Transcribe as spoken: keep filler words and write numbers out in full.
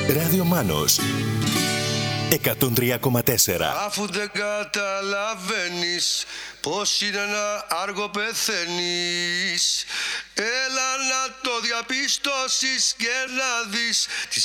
Ράδιο Μάνος εκατόν τρία κόμμα τέσσερα. Αφού δεν καταλαβαίνεις πως είναι ένα άργο πεθαίνεις, έλα να το διαπιστώσεις και να δεις τις